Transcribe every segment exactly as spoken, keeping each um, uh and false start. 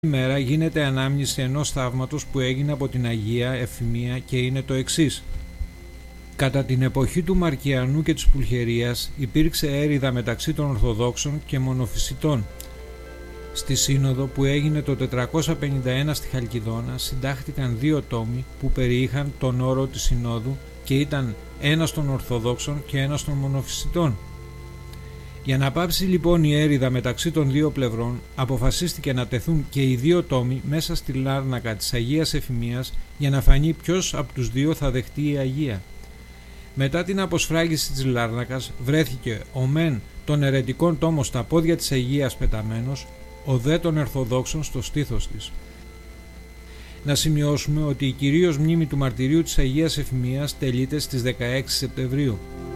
Μέρα γίνεται ανάμνηση ενός θαύματος που έγινε από την Αγία Εφημία και είναι το εξής. Κατά την εποχή του Μαρκιανού και της Πουλχερίας υπήρξε έρηδα μεταξύ των Ορθοδόξων και Μονοφυσιτών. Στη Σύνοδο που έγινε το τετρακόσια πενήντα ένα στη Χαλκιδόνα συντάχθηκαν δύο τόμοι που περιείχαν τον όρο της Συνόδου και ήταν ένας των Ορθοδόξων και ένας των Μονοφυσιτών. Για να πάψει λοιπόν η έρηδα μεταξύ των δύο πλευρών, αποφασίστηκε να τεθούν και οι δύο τόμοι μέσα στη Λάρνακα της Αγίας Εφημίας για να φανεί ποιος από τους δύο θα δεχτεί η Αγία. Μετά την αποσφράγιση της Λάρνακας βρέθηκε ο μεν των αιρετικών τόμων στα πόδια της Αγίας πεταμένος, ο δε των Ορθοδόξων στο στήθος της. Να σημειώσουμε ότι η κυρίως μνήμη του μαρτυρίου της Αγίας Εφημίας τελείται στις δεκαέξι Σεπτεμβρίου.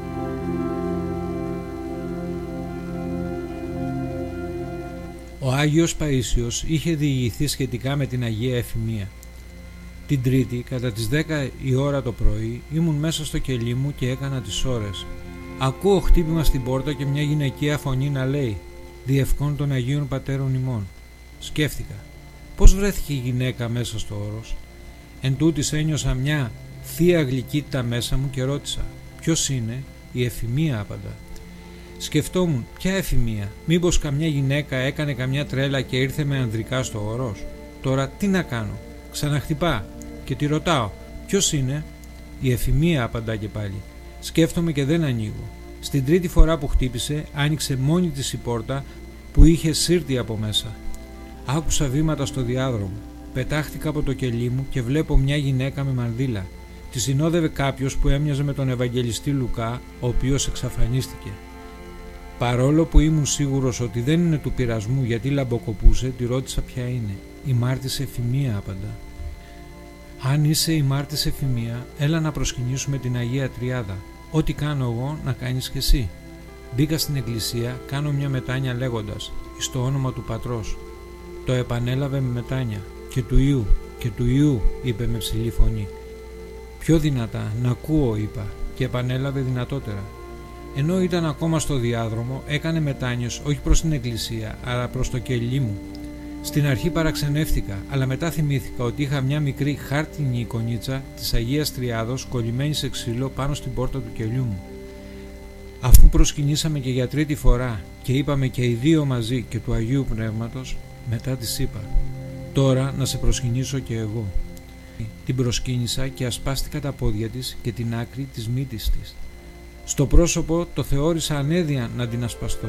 Ο Άγιος Παΐσιος είχε διηγηθεί σχετικά με την Αγία Εφημία. Την Τρίτη, κατά τις δέκα η ώρα το πρωί, ήμουν μέσα στο κελί μου και έκανα τις ώρες. Ακούω χτύπημα στην πόρτα και μια γυναικεία φωνή να λέει «Διευκόν των Αγίων Πατέρων ημών». Σκέφτηκα, πώς βρέθηκε η γυναίκα μέσα στο όρος. Εν τούτης ένιωσα μια θεία γλυκύτητα μέσα μου και ρώτησα «Ποιος είναι?» «Η Εφημία», απαντά. Σκεφτόμουν, ποια Εφημία, μήπως καμιά γυναίκα έκανε καμιά τρέλα και ήρθε με ανδρικά στο όρος. Τώρα τι να κάνω, ξαναχτυπά και τη ρωτάω, ποιος είναι? «Η Εφημία», απαντά και πάλι. Σκέφτομαι και δεν ανοίγω. Στην τρίτη φορά που χτύπησε, άνοιξε μόνη της η πόρτα που είχε σύρτη από μέσα. Άκουσα βήματα στο διάδρομο. Πετάχτηκα από το κελί μου και βλέπω μια γυναίκα με μανδύλα. Τη συνόδευε κάποιος που έμοιαζε με τον Ευαγγελιστή Λουκά, ο οποίος εξαφανίστηκε. Παρόλο που ήμουν σίγουρος ότι δεν είναι του πειρασμού γιατί λαμποκοπούσε, τη ρώτησα ποια είναι. «Η Μάρτης Εφημία», απαντά. «Αν είσαι η Μάρτης Εφημία, έλα να προσκυνήσουμε την Αγία Τριάδα. Ό,τι κάνω εγώ, να κάνεις και εσύ». Μπήκα στην εκκλησία, κάνω μια μετάνια λέγοντας «Εις το όνομα του Πατρός». Το επανέλαβε με μετάνια «Και του Υιού, και του Υιού», είπε με ψηλή φωνή. «Πιο δυνατά, να ακούω», είπα, και επανέλαβε δυνατότερα. Ενώ ήταν ακόμα στο διάδρομο, έκανε μετάνιες όχι προς την εκκλησία, αλλά προς το κελί μου. Στην αρχή παραξενεύτηκα, αλλά μετά θυμήθηκα ότι είχα μια μικρή χάρτινη εικονίτσα της Αγίας Τριάδος κολλημένη σε ξύλο πάνω στην πόρτα του κελιού μου. Αφού προσκυνήσαμε και για τρίτη φορά και είπαμε και οι δύο μαζί και του Αγίου Πνεύματος, μετά της είπα «Τώρα να σε προσκυνήσω και εγώ». Την προσκύνησα και ασπάστηκα τα πόδια της και την άκρη της μύτης της. Στο πρόσωπο το θεώρησα ανέδεια να την ασπαστώ.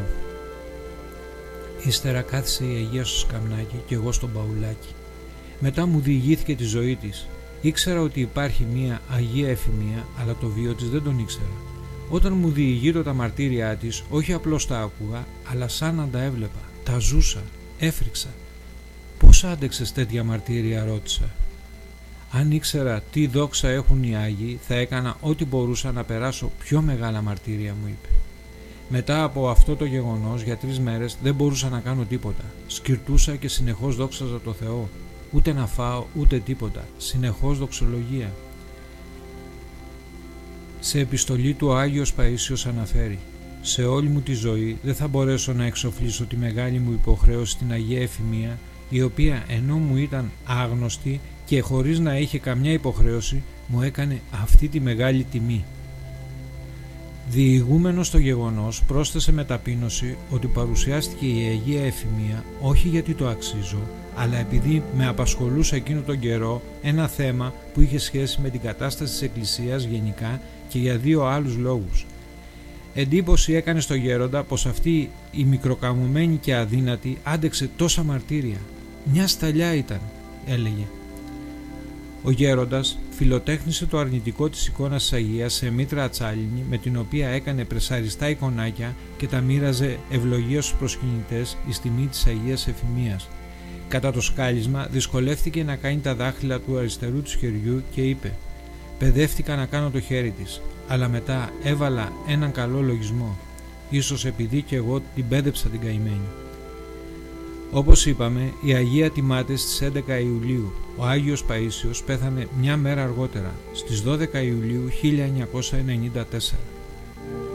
Ύστερα κάθισε η Αγία στο σκαμνάκι και εγώ στο μπαουλάκι. Μετά μου διηγήθηκε τη ζωή της. Ήξερα ότι υπάρχει μια Αγία Εφημία, αλλά το βίο της δεν τον ήξερα. Όταν μου διηγείτο τα μαρτύρια της, όχι απλώς τα άκουγα, αλλά σαν να τα έβλεπα. Τα ζούσα, έφρυξα. «Πώς άντεξες τέτοια μαρτύρια?» ρώτησα. Αν ήξερα τι δόξα έχουν οι Άγιοι, θα έκανα ό,τι μπορούσα να περάσω πιο μεγάλα μαρτύρια, μου είπε. Μετά από αυτό το γεγονός, για τρεις μέρες δεν μπορούσα να κάνω τίποτα. Σκυρτούσα και συνεχώς δόξαζα το Θεό. Ούτε να φάω, ούτε τίποτα. Συνεχώς δοξολογία. Σε επιστολή του ο Άγιος Παΐσιος αναφέρει «Σε όλη μου τη ζωή δεν θα μπορέσω να εξοφλήσω τη μεγάλη μου υποχρέωση στην Αγία Εφημία, η οποία ενώ μου ήταν άγνωστη και χωρίς να είχε καμιά υποχρέωση, μου έκανε αυτή τη μεγάλη τιμή». Διηγούμενος το γεγονός, πρόσθεσε με ταπείνωση ότι παρουσιάστηκε η Αγία Εφημία όχι γιατί το αξίζω, αλλά επειδή με απασχολούσε εκείνο τον καιρό ένα θέμα που είχε σχέση με την κατάσταση της Εκκλησίας γενικά και για δύο άλλους λόγους. Εντύπωση έκανε στο γέροντα πως αυτή η μικροκαμωμένη και αδύνατη άντεξε τόσα μαρτύρια. «Μια σταλιά ήταν», έλεγε. Ο γέροντας φιλοτέχνησε το αρνητικό της εικόνας της Αγίας σε μήτρα ατσάλινη, με την οποία έκανε πρεσαριστά εικονάκια και τα μοίραζε ευλογία στους προσκυνητές εις τιμή της Αγίας Εφημίας. Κατά το σκάλισμα δυσκολεύτηκε να κάνει τα δάχτυλα του αριστερού του χεριού και είπε «Παιδεύτηκα να κάνω το χέρι της, αλλά μετά έβαλα έναν καλό λογισμό, ίσως επειδή και εγώ την πέδεψα την καημένη». Όπως είπαμε, η Αγία τιμάται στις έντεκα Ιουλίου. Ο Άγιος Παΐσιος πέθανε μια μέρα αργότερα, στις δώδεκα Ιουλίου χίλια εννιακόσια ενενήντα τέσσερα.